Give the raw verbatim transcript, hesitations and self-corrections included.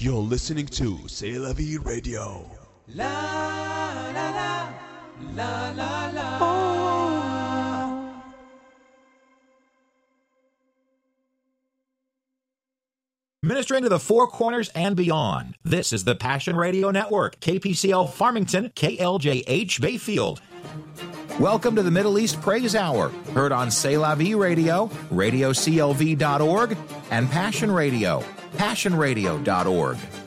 You're listening to C'est La Vie Radio. La la la la la la. Oh. Ministering to the Four Corners and beyond. This is the Passion Radio Network, K P C L Farmington, K L J H Bayfield. Welcome to the Middle East Praise Hour, heard on C'est La Vie Radio, radio C L V dot org, and Passion Radio, passion radio dot org.